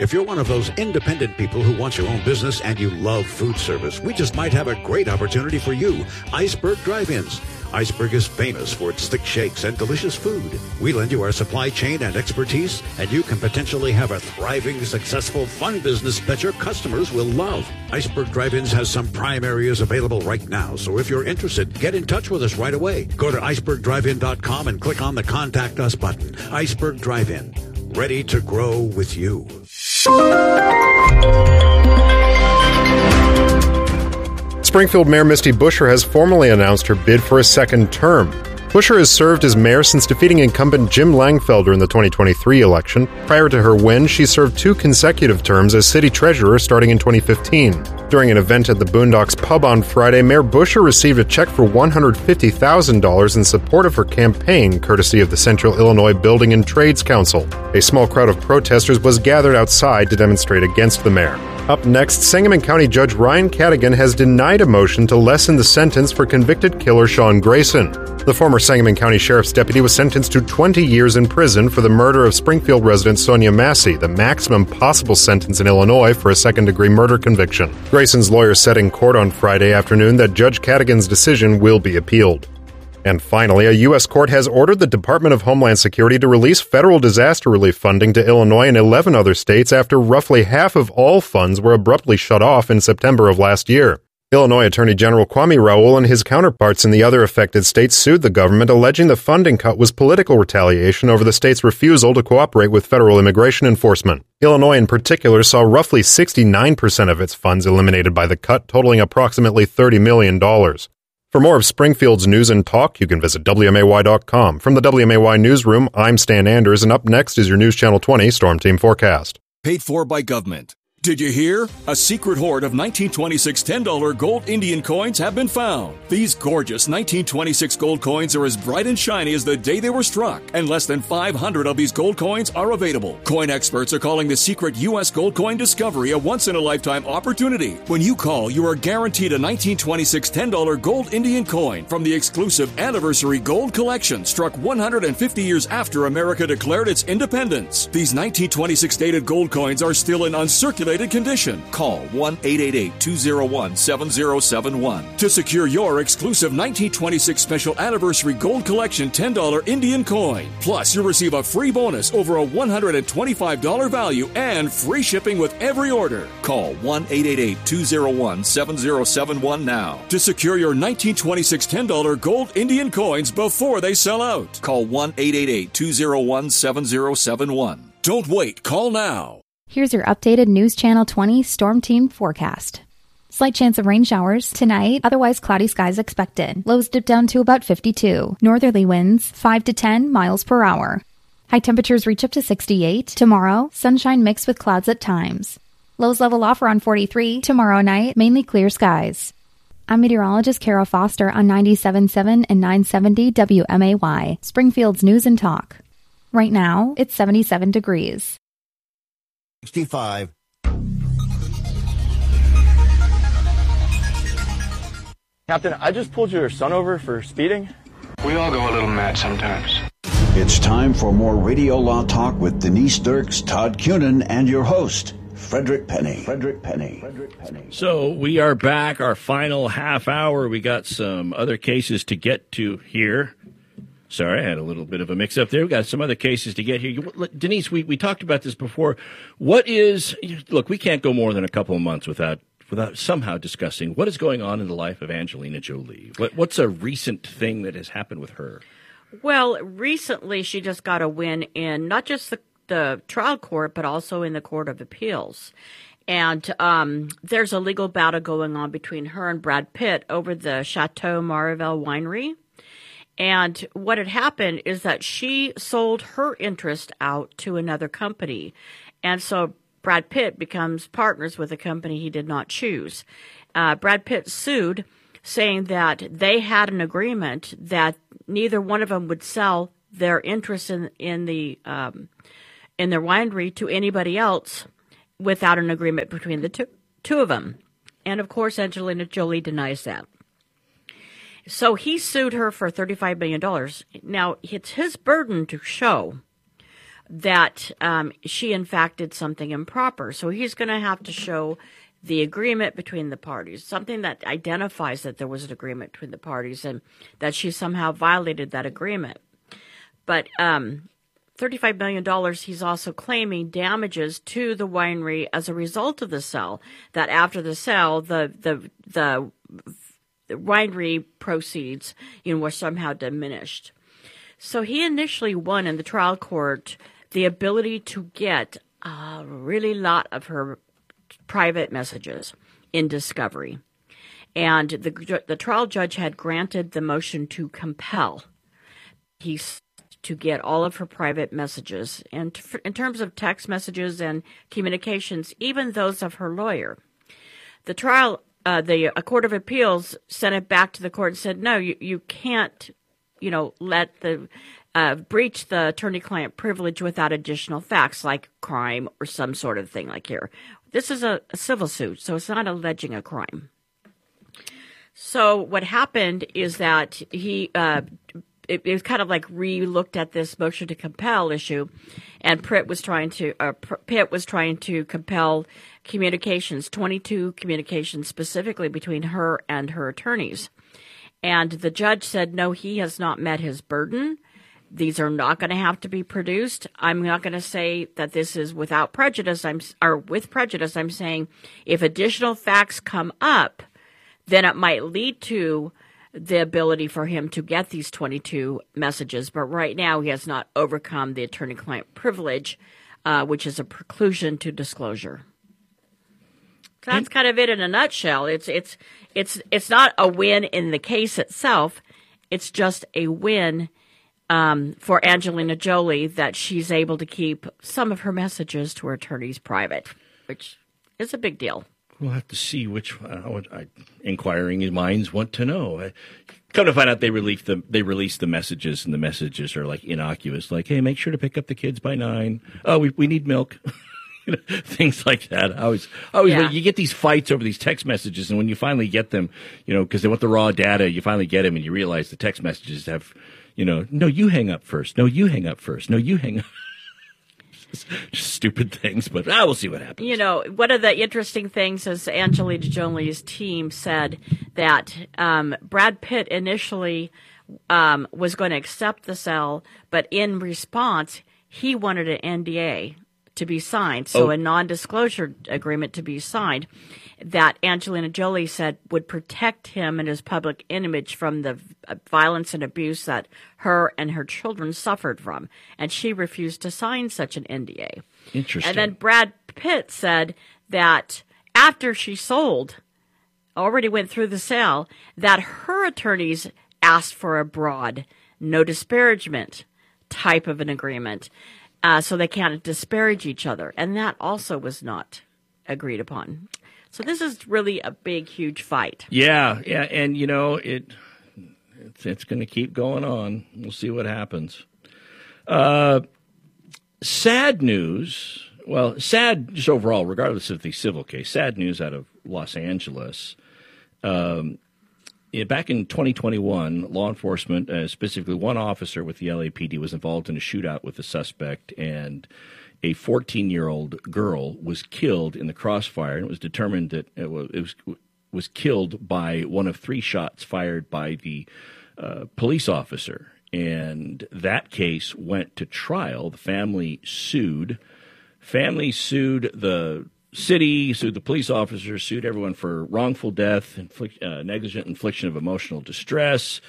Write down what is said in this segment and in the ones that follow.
If you're one of those independent people who wants your own business and you love food service, we just might have a great opportunity for you. Iceberg Drive-Ins. Iceberg is famous for its thick shakes and delicious food. We lend you our supply chain and expertise, and you can potentially have a thriving, successful, fun business that your customers will love. Iceberg Drive-Ins has some prime areas available right now, so if you're interested, get in touch with us right away. Go to icebergdrivein.com and click on the Contact Us button. Iceberg Drive-In, ready to grow with you. Springfield Mayor Misty Buscher has formally announced her bid for a second term. Buscher has served as mayor since defeating incumbent Jim Langfelder in the 2023 election. Prior to her win, she served 2 consecutive terms as city treasurer starting in 2015. During an event at the Boondocks Pub on Friday, Mayor Buscher received a check for $150,000 in support of her campaign, courtesy of the Central Illinois Building and Trades Council. A small crowd of protesters was gathered outside to demonstrate against the mayor. Up next, Sangamon County Judge Ryan Cadigan has denied a motion to lessen the sentence for convicted killer Sean Grayson. The former Sangamon County Sheriff's deputy was sentenced to 20 years in prison for the murder of Springfield resident Sonia Massey, the maximum possible sentence in Illinois for a second-degree murder conviction. Grayson's lawyer said in court on Friday afternoon that Judge Cadigan's decision will be appealed. And finally, a U.S. court has ordered the Department of Homeland Security to release federal disaster relief funding to Illinois and 11 other states after roughly half of all funds were abruptly shut off in September of last year. Illinois Attorney General Kwame Raoul and his counterparts in the other affected states sued the government, alleging the funding cut was political retaliation over the state's refusal to cooperate with federal immigration enforcement. Illinois in particular saw roughly 69% of its funds eliminated by the cut, totaling approximately $30 million. For more of Springfield's news and talk, you can visit WMAY.com. From the WMAY newsroom, I'm Stan Anders, and up next is your News Channel 20 Storm Team Forecast. Paid for by government. Did you hear? A secret hoard of 1926 $10 gold Indian coins have been found. These gorgeous 1926 gold coins are as bright and shiny as the day they were struck, and less than 500 of these gold coins are available. Coin experts are calling the secret U.S. gold coin discovery a once-in-a-lifetime opportunity. When you call, you are guaranteed a 1926 $10 gold Indian coin from the exclusive Anniversary Gold Collection, struck 150 years after America declared its independence. These 1926 dated gold coins are still in uncirculated condition. Call 1-888-201-7071 to secure your exclusive 1926 Special Anniversary Gold Collection $10 Indian coin. Plus, you'll receive a free bonus over a $125 value and free shipping with every order. Call 1-888-201-7071 now to secure your 1926 $10 gold Indian coins before they sell out. Call 1-888-201-7071. Don't wait. Call now. Here's your updated News Channel 20 Storm Team forecast. Slight chance of rain showers tonight, otherwise cloudy skies expected. Lows dip down to about 52. Northerly winds 5 to 10 miles per hour. High temperatures reach up to 68. Tomorrow, sunshine mixed with clouds at times. Lows level off around 43. Tomorrow night, mainly clear skies. I'm meteorologist Kara Foster on 97.7 and 970 WMAY, Springfield's News and Talk. Right now, it's 77 degrees. 65. Captain, I just pulled your son over for speeding. We all go a little mad sometimes. It's time for more Radio Law Talk with Denise Dirks, Todd Cunin, and your host, Frederick Penny. So we are back, our final half hour. We got some other cases to get to here. Sorry, I had a little bit of a mix-up there. We've got some other cases to get here. Denise, we talked about this before. Look, we can't go more than a couple of months without somehow discussing what is going on in the life of Angelina Jolie. What's a recent thing that has happened with her? Well, recently she just got a win in not just the trial court, but also in the Court of Appeals. And there's a legal battle going on between her and Brad Pitt over the Chateau Maraval winery. And what had happened is that she sold her interest out to another company. And so Brad Pitt becomes partners with a company he did not choose. Brad Pitt sued, saying that they had an agreement that neither one of them would sell their interest in their winery to anybody else without an agreement between the two of them. And, of course, Angelina Jolie denies that. So he sued her for $35 million. Now, it's his burden to show that she in fact did something improper. So he's going to have to show the agreement between the parties, something that identifies that there was an agreement between the parties and that she somehow violated that agreement. But $35 million, he's also claiming damages to the winery as a result of the sale, that after the sale, the winery proceeds, were somehow diminished. So he initially won in the trial court the ability to get a really lot of her private messages in discovery. And the trial judge had granted the motion to compel to get all of her private messages, and in terms of text messages and communications, even those of her lawyer. The a court of appeals sent it back to the court and said, no, you can't, let the breach the attorney-client privilege without additional facts like crime or some sort of thing like here. This is a civil suit, so it's not alleging a crime. So what happened is that it was kind of like re-looked at this motion to compel issue, and Pitt was trying to compel communications, 22 communications specifically between her and her attorneys. And the judge said, no, he has not met his burden. These are not going to have to be produced. I'm not going to say that this is without prejudice. With prejudice. I'm saying if additional facts come up, then it might lead to the ability for him to get these 22 messages. But right now, he has not overcome the attorney-client privilege, which is a preclusion to disclosure. So that's kind of it in a nutshell. It's not a win in the case itself. It's just a win for Angelina Jolie that she's able to keep some of her messages to her attorneys private, which is a big deal. We'll have to see which inquiring minds want to know. Come to find out, they released the messages, and the messages are like innocuous, like, "Hey, make sure to pick up the kids by 9. Oh, we need milk." Things like that. You get these fights over these text messages, and when you finally get them, because they want the raw data, you finally get them, and you realize the text messages have, no, you hang up first. No, you hang up first. No, you hang up. Just stupid things, but we'll see what happens. One of the interesting things is Angelina Jolie's team said that Brad Pitt initially was going to accept the sale, but in response, he wanted an NDA to be signed, so a non-disclosure agreement to be signed that Angelina Jolie said would protect him and his public image from the violence and abuse that her and her children suffered from, and she refused to sign such an NDA. Interesting. And then Brad Pitt said that after she already went through the sale, that her attorneys asked for a broad, no disparagement type of an agreement. So they can't disparage each other. And that also was not agreed upon. So this is really a big, huge fight. Yeah. And, it's going to keep going on. We'll see what happens. Sad news. Well, sad just overall, regardless of the civil case. Sad news out of Los Angeles. Back in 2021, law enforcement, specifically one officer with the LAPD, was involved in a shootout with a suspect, and a 14-year-old girl was killed in the crossfire. And it was determined that it was killed by one of 3 shots fired by the police officer. And that case went to trial. The family sued. The city, sued the police officer, sued everyone for wrongful death, negligent infliction of emotional distress.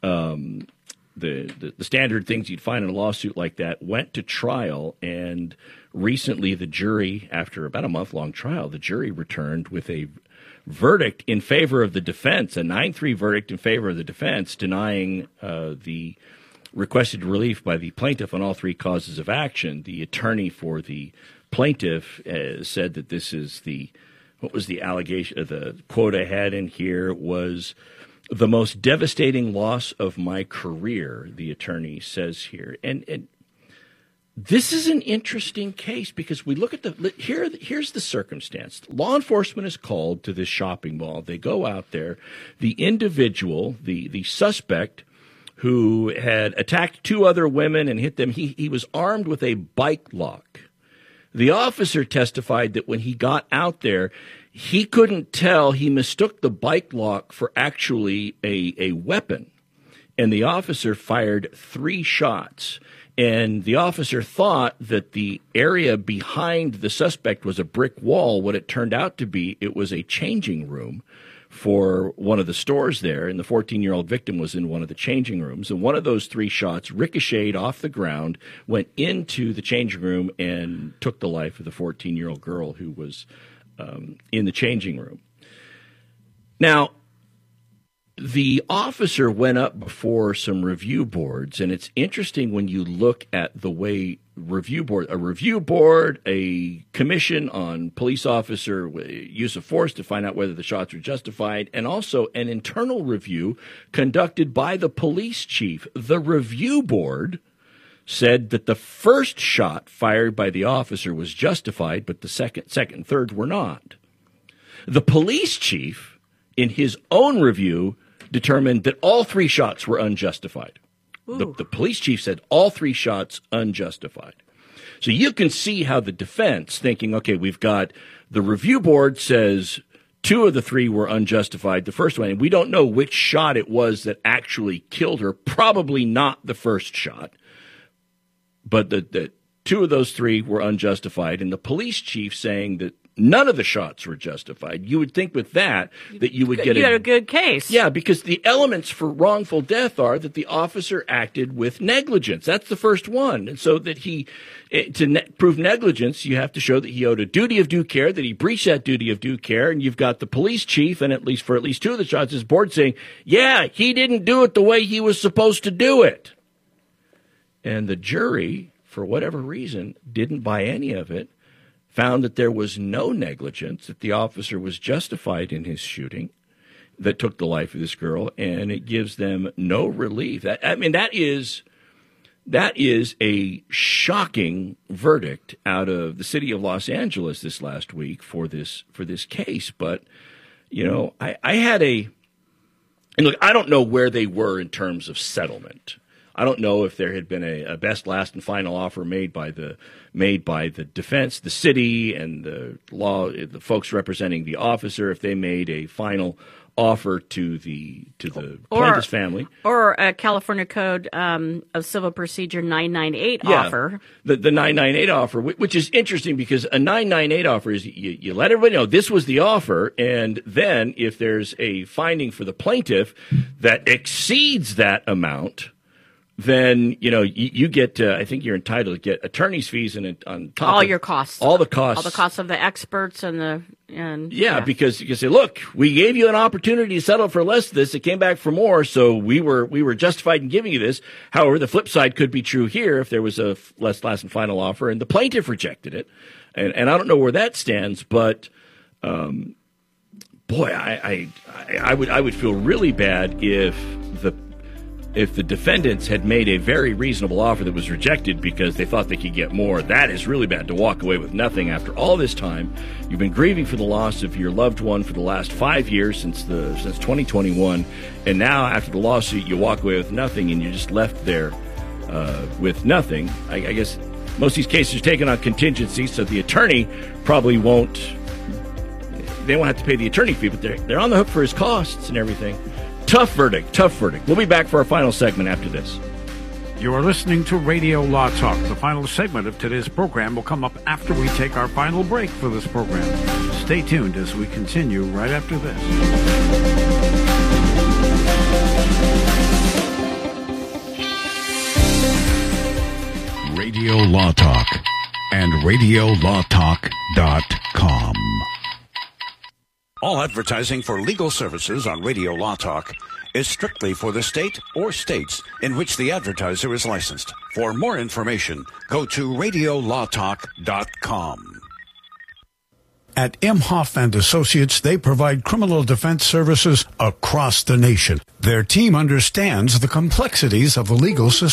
The standard things you'd find in a lawsuit like that went to trial. And recently the jury, after about a month-long trial, the jury returned with a verdict in favor of the defense, a 9-3 verdict in favor of the defense, denying the requested relief by the plaintiff on all 3 causes of action. The attorney for the plaintiff said that this is what was the allegation? The quote I had in here was, "The most devastating loss of my career," the attorney says here. And this is an interesting case because we look at here's the circumstance. Law enforcement is called to this shopping mall. They go out there. The individual, the suspect, who had attacked 2 other women and hit them. He was armed with a bike lock. The officer testified that when he got out there, he couldn't tell. He mistook the bike lock for actually a weapon. And the officer fired 3 shots. And the officer thought that the area behind the suspect was a brick wall. What it turned out to be, it was a changing room for one of the stores there. And the 14-year-old victim was in one of the changing rooms. And one of those 3 shots ricocheted off the ground, went into the changing room, and took the life of the 14-year-old girl who was in the changing room. Now, the officer went up before some review boards, and it's interesting when you look at the way a review board, a commission on police officer use of force to find out whether the shots were justified, and also an internal review conducted by the police chief. The review board said that the first shot fired by the officer was justified, but the second and third were not. The police chief, in his own review, determined that all 3 shots were unjustified. The police chief said all 3 shots unjustified. So you can see how the defense, thinking, okay, we've got the review board says 2 of the 3 were unjustified. The first one, and we don't know which shot it was that actually killed her. Probably not the first shot, but the 2 of those 3 were unjustified. And the police chief saying that none of the shots were justified. You would think with that you would get a good case. Yeah, because the elements for wrongful death are that the officer acted with negligence. That's the first one. And so that prove negligence, you have to show that he owed a duty of due care, that he breached that duty of due care. And you've got the police chief, and at least 2 of the shots, his board saying, yeah, he didn't do it the way he was supposed to do it. And the jury, for whatever reason, didn't buy any of it. Found that there was no negligence, that the officer was justified in his shooting that took the life of this girl, and it gives them no relief. That is a shocking verdict out of the city of Los Angeles this last week for this case. But, I had and look, I don't know where they were in terms of settlement. I don't know if there had been a best, last, and final offer made by the defense, the city, and the folks representing the officer. If they made a final offer to the plaintiff's family, or a California Code of Civil Procedure 998 offer. The 998 offer, which is interesting because a 998 offer is you let everybody know this was the offer, and then if there's a finding for the plaintiff that exceeds that amount, then, you get, I think you're entitled to get attorney's fees and on top all of your costs. All the costs. All the costs of the experts because you can say, look, we gave you an opportunity to settle for less of this. It came back for more, so we were justified in giving you this. However, the flip side could be true here if there was a last and final offer and the plaintiff rejected it. And I don't know where that stands, but, boy, I would feel really bad if the defendants had made a very reasonable offer that was rejected because they thought they could get more. That is really bad, to walk away with nothing after all this time. You've been grieving for the loss of your loved one for the last 5 years since 2021, and now after the lawsuit, you walk away with nothing, and you're just left there with nothing. I guess most of these cases are taken on contingency, so the attorney probably won't. They won't have to pay the attorney fee, but they're on the hook for his costs and everything. Tough verdict. We'll be back for our final segment after this. You are listening to Radio Law Talk. The final segment of today's program will come up after we take our final break for this program. Stay tuned as we continue right after this. Radio Law Talk and RadioLawTalk.com. All advertising for legal services on Radio Law Talk is strictly for the state or states in which the advertiser is licensed. For more information, go to RadioLawTalk.com. At Imhoff and Associates, they provide criminal defense services across the nation. Their team understands the complexities of the legal system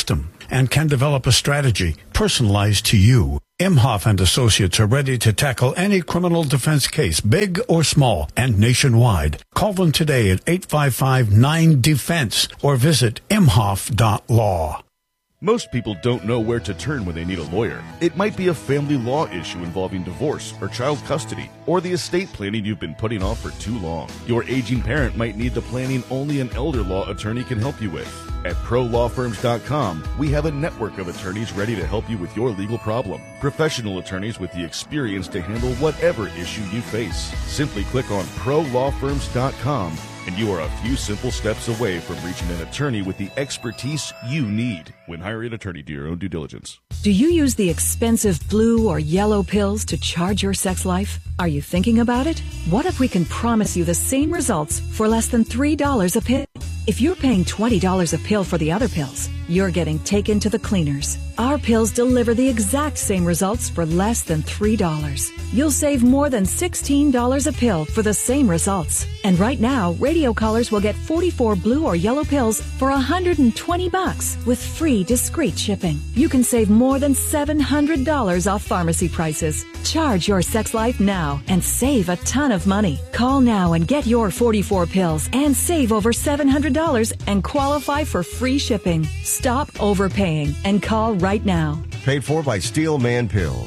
and can develop a strategy personalized to you. Imhoff and Associates are ready to tackle any criminal defense case, big or small, and nationwide. Call them today at 855-9-DEFENSE or visit imhoff.law. Most people don't know where to turn when they need a lawyer. It might be a family law issue involving divorce or child custody, or the estate planning you've been putting off for too long. Your aging parent might need the planning only an elder law attorney can help you with. At ProLawFirms.com, we have a network of attorneys ready to help you with your legal problem. Professional attorneys with the experience to handle whatever issue you face. Simply click on ProLawFirms.com and you are a few simple steps away from reaching an attorney with the expertise you need. When hiring an attorney, do your own due diligence. Do you use the expensive blue or yellow pills to charge your sex life? Are you thinking about it? What if we can promise you the same results for less than $3 a pill? If you're paying $20 a pill for the other pills, you're getting taken to the cleaners. Our pills deliver the exact same results for less than $3. You'll save more than $16 a pill for the same results. And right now, radio callers will get 44 blue or yellow pills for $120 with free discreet shipping. You can save more than $700 off pharmacy prices. Charge your sex life now and save a ton of money. Call now and get your 44 pills and save over $700 and qualify for free shipping. Stop overpaying and call right now. Paid for by Steelman Pills.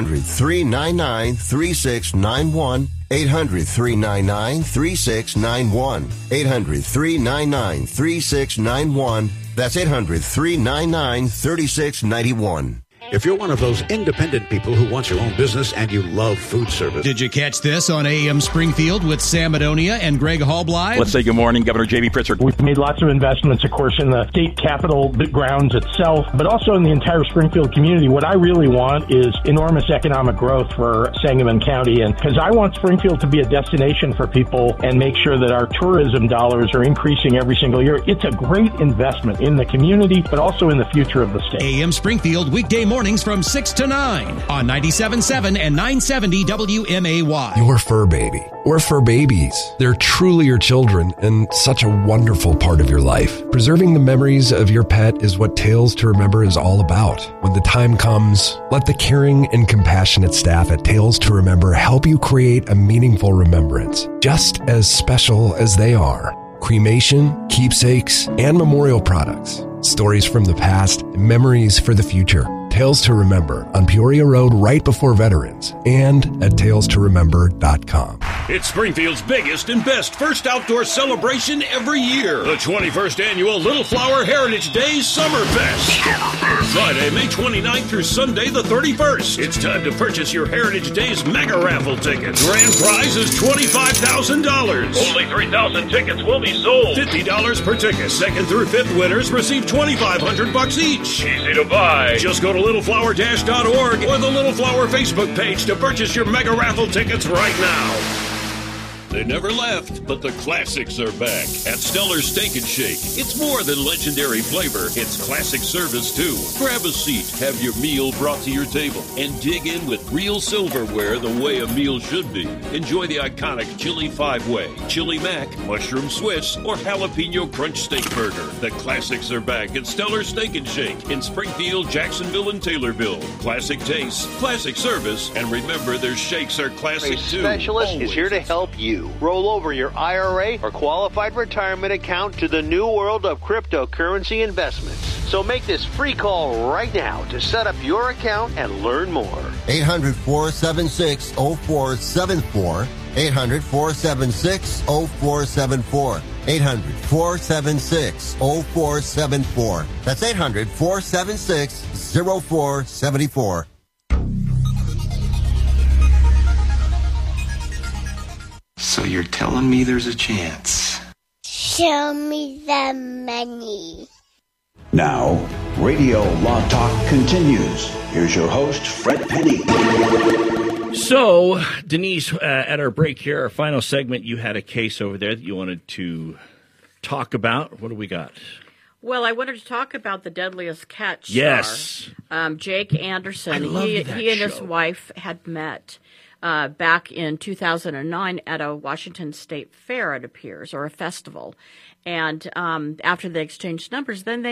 800-399-3691. 800-399-3691. 800-399-3691. That's 800-399-3691. If you're one of those independent people who wants your own business and you love food service. Did you catch this on AM Springfield with Sam Madonia and Greg Hallbly? Let's say good morning, Governor J.B. Pritzker. We've made lots of investments, of course, in the state capitol grounds itself, but also in the entire Springfield community. What I really want is enormous economic growth for Sangamon County, and because I want Springfield to be a destination for people and make sure that our tourism dollars are increasing every single year. It's a great investment in the community, but also in the future of the state. AM Springfield, weekday mornings from 6 to 9 on 97.7 and 970 WMAY. Your fur baby, or fur babies. They're truly your children and such a wonderful part of your life. Preserving the memories of your pet is what Tales to Remember is all about. When the time comes, let the caring and compassionate staff at Tales to Remember help you create a meaningful remembrance, just as special as they are. Cremation, keepsakes, and memorial products. Stories from the past, memories for the future. Tales to Remember on Peoria Road right before Veterans and at talestoremember.com. It's Springfield's biggest and best first outdoor celebration every year. The 21st Annual Little Flower Heritage Days Summerfest. Friday, May 29th through Sunday, the 31st. It's time to purchase your Heritage Days mega raffle tickets. Grand prize is $25,000. Only 3,000 tickets will be sold. $50 per ticket. Second through fifth winners receive $2,500 each. Easy to buy. Just go to littleflower-.org or the Little Flower Facebook page to purchase your mega raffle tickets right now. They never left, but the classics are back at Stellar's Steak and Shake. It's more than legendary flavor, it's classic service too. Grab a seat, have your meal brought to your table, and dig in with real silverware the way a meal should be. Enjoy the iconic Chili 5-Way, Chili Mac, Mushroom Swiss, or Jalapeno Crunch Steak Burger. The classics are back at Stellar's Steak and Shake in Springfield, Jacksonville, and Taylorville. Classic taste, classic service, and remember their shakes are classic too. Specialist is here to help you. Roll over your IRA or qualified retirement account to the new world of cryptocurrency investments. So make this free call right now to set up your account and learn more. 800-476-0474. 800-476-0474. 800-476-0474. That's 800-476-0474. So you're telling me there's a chance? Show me the money. Now, Radio Law Talk continues. Here's your host, Fred Penny. So, Denise, at our break here, our final segment, you had a case over there that you wanted to talk about. What do we got? Well, I wanted to talk about the Deadliest Catch star, Jake Anderson. I love that he and his show. wife had met back in 2009 at a Washington State Fair, it appears, or a festival. And after they exchanged numbers, then they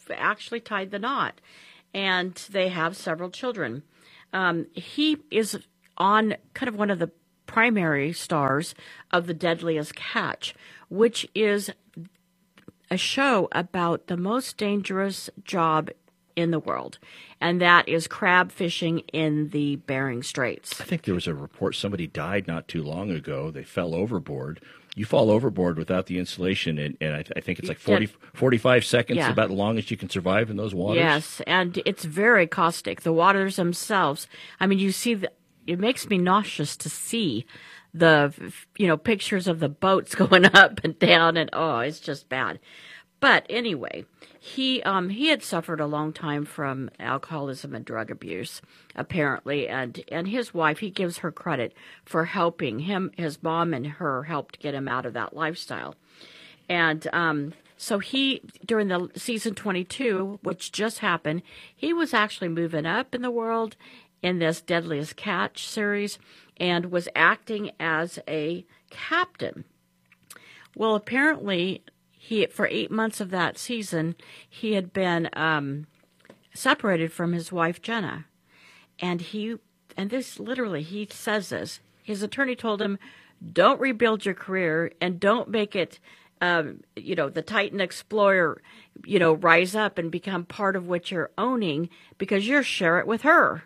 actually tied the knot, and they have several children. He is on kind of one of the primary stars of The Deadliest Catch, which is a show about the most dangerous job in the world, and that is crab fishing in the Bering Straits. I think there was a report somebody died not too long ago. They fell overboard. You fall overboard without the insulation, and I think it's like 45 seconds, Yeah. about the longest you can survive in those waters. Yes, and it's very caustic. The waters themselves, I mean, you see, it makes me nauseous to see the, pictures of the boats going up and down, and it's just bad. But anyway, he had suffered a long time from alcoholism and drug abuse, apparently, and his wife, he gives her credit for helping him. His mom and her helped get him out of that lifestyle. And so he, during the season 22, which just happened, he was actually moving up in the world in this Deadliest Catch series and was acting as a captain. Well, apparently, for 8 months of that season, he had been separated from his wife, Jenna. And he says this, his attorney told him, don't rebuild your career and don't make it, the Titan Explorer, rise up and become part of what you're owning because you'll share it with her.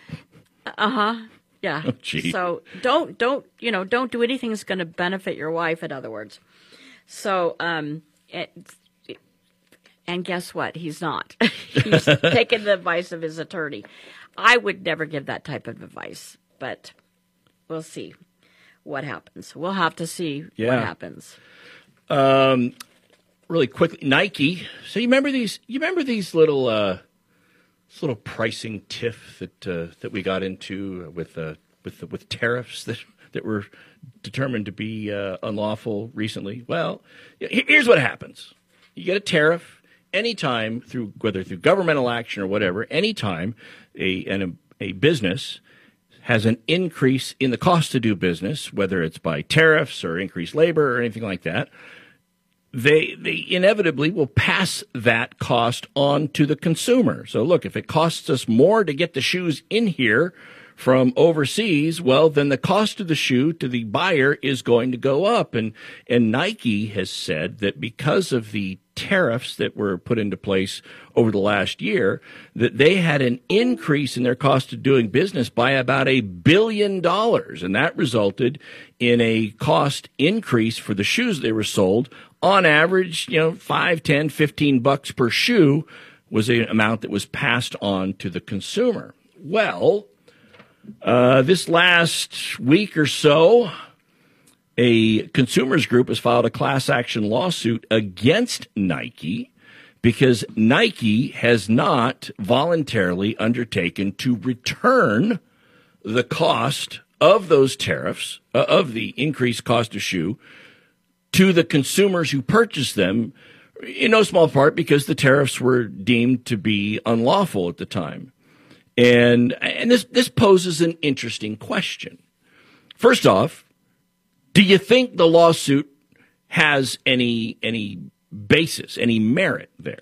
Yeah. Oh, gee. So don't do anything that's going to benefit your wife, in other words. So, and guess what? He's not. He's taken the advice of his attorney. I would never give that type of advice, but we'll see what happens. We'll have to see what happens. Really quickly, Nike. So you remember these little pricing tiff that we got into with tariffs that were determined to be unlawful recently? Well, here's what happens. You get a tariff anytime, whether through governmental action or whatever, anytime a business has an increase in the cost to do business, whether it's by tariffs or increased labor or anything like that, they inevitably will pass that cost on to the consumer. So look, if it costs us more to get the shoes in here from overseas, well, then the cost of the shoe to the buyer is going to go up. And Nike has said that because of the tariffs that were put into place over the last year, that they had an increase in their cost of doing business by about $1 billion. And that resulted in a cost increase for the shoes they were sold. On average, $5, $10, $15 per shoe was the amount that was passed on to the consumer. Well, this last week or so, a consumers group has filed a class action lawsuit against Nike because Nike has not voluntarily undertaken to return the cost of those tariffs, of the increased cost of shoe, to the consumers who purchased them, in no small part because the tariffs were deemed to be unlawful at the time. And this poses an interesting question. First off, do you think the lawsuit has any basis, any merit there?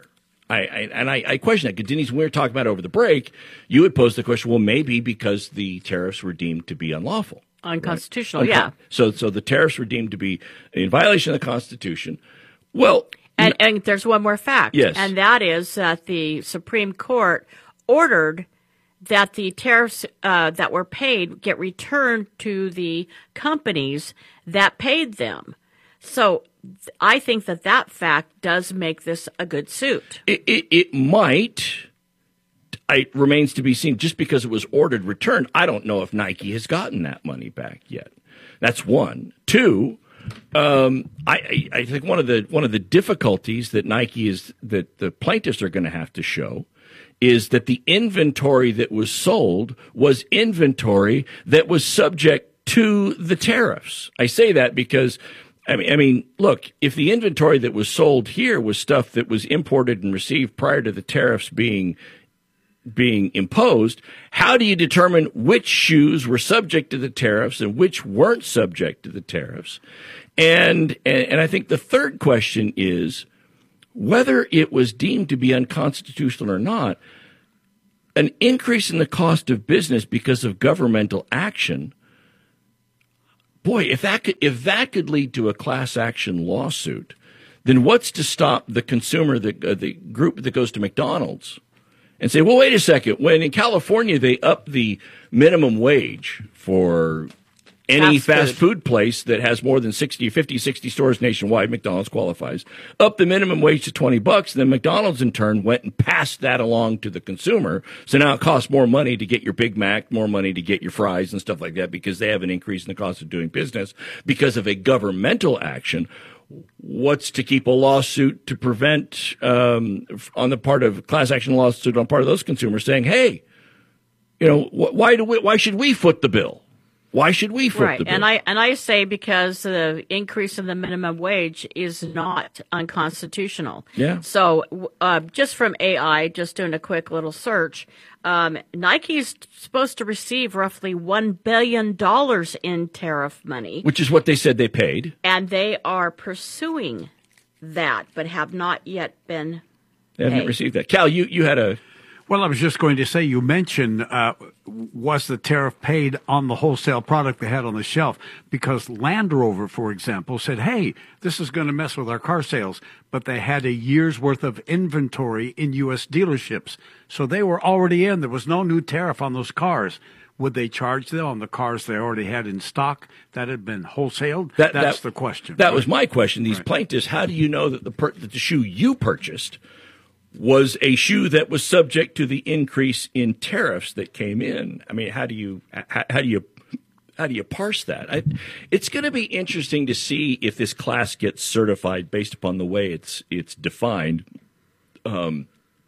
I question that. Because Denise, when we were talking about over the break, you had posed the question, well, maybe because the tariffs were deemed to be unlawful. Unconstitutional, right? yeah. So the tariffs were deemed to be in violation of the Constitution. Well, and there's one more fact. Yes. And that is that the Supreme Court ordered that the tariffs that were paid get returned to the companies that paid them. So I think that fact does make this a good suit. It might. It remains to be seen. Just because it was ordered returned, I don't know if Nike has gotten that money back yet. That's one. Two, I think one of the difficulties that that the plaintiffs are going to have to show is that the inventory that was sold was inventory that was subject to the tariffs. I say that because, I mean, look, if the inventory that was sold here was stuff that was imported and received prior to the tariffs being imposed, how do you determine which shoes were subject to the tariffs and which weren't subject to the tariffs? And I think the third question is, whether it was deemed to be unconstitutional or not, an increase in the cost of business because of governmental action. Boy, if that could lead to a class action lawsuit, then what's to stop the consumer, the group that goes to McDonald's and say, well, wait a second, when in California they up the minimum wage for any fast food place that has more than 60 stores nationwide, McDonald's qualifies, up the minimum wage to $20, then McDonald's in turn went and passed that along to the consumer. So now it costs more money to get your Big Mac, more money to get your fries and stuff like that because they have an increase in the cost of doing business because of a governmental action. What's to keep a lawsuit to prevent, on the part of class action lawsuit on part of those consumers saying, hey, why should we foot the bill? Why should we foot the bill? And I say because the increase in the minimum wage is not unconstitutional. Yeah. So just from AI, just doing a quick little search, Nike is supposed to receive roughly $1 billion in tariff money. Which is what they said they paid. And they are pursuing that, but have not yet been They haven't received that. Cal, you had a... Well, I was just going to say, you mentioned, was the tariff paid on the wholesale product they had on the shelf? Because Land Rover, for example, said, hey, this is going to mess with our car sales. But they had a year's worth of inventory in U.S. dealerships. So they were already in. There was no new tariff on those cars. Would they charge them on the cars they already had in stock that had been wholesaled? That's the question. That was my question. These plaintiffs, how do you know that the shoe you purchased was a shoe that was subject to the increase in tariffs that came in? I mean, how do you parse that? It's going to be interesting to see if this class gets certified based upon the way it's defined. I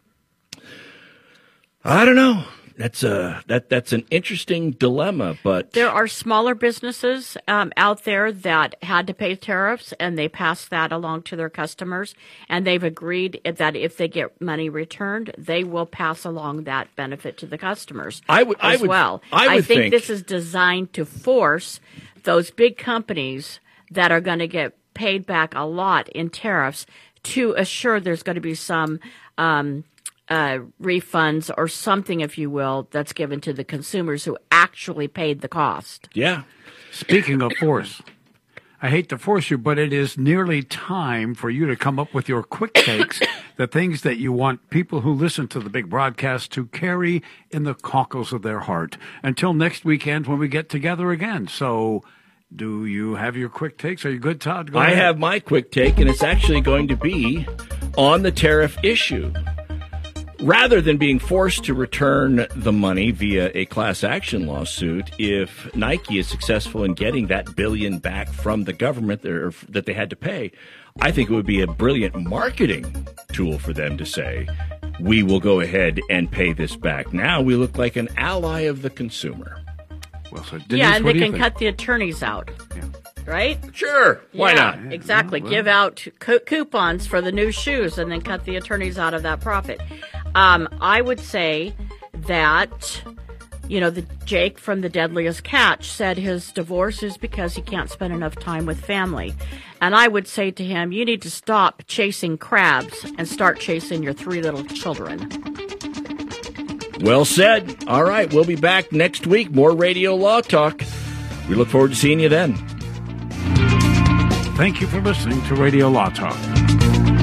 don't know. That's an interesting dilemma, but there are smaller businesses out there that had to pay tariffs, and they passed that along to their customers, and they've agreed that if they get money returned, they will pass along that benefit to the customers. I think this is designed to force those big companies that are going to get paid back a lot in tariffs to assure there's going to be some refunds or something, if you will, that's given to the consumers who actually paid the cost. Yeah. Speaking of force, I hate to force you, but it is nearly time for you to come up with your quick takes, the things that you want people who listen to the big broadcast to carry in the cockles of their heart until next weekend when we get together again. So do you have your quick takes? Are you good, Todd? Go ahead. I have my quick take, and it's actually going to be on the tariff issue. Rather than being forced to return the money via a class action lawsuit, if Nike is successful in getting that $1 billion back from the government that they had to pay, I think it would be a brilliant marketing tool for them to say, we will go ahead and pay this back. Now we look like an ally of the consumer. Well, so Denise, and they can cut the attorneys out. Yeah. Right? Sure. Why not? Exactly. Well. Give out coupons for the new shoes and then cut the attorneys out of that profit. I would say that, Jake from The Deadliest Catch said his divorce is because he can't spend enough time with family. And I would say to him, you need to stop chasing crabs and start chasing your 3 little children. Well said. All right. We'll be back next week. More Radio Law Talk. We look forward to seeing you then. Thank you for listening to Radio Law Talk.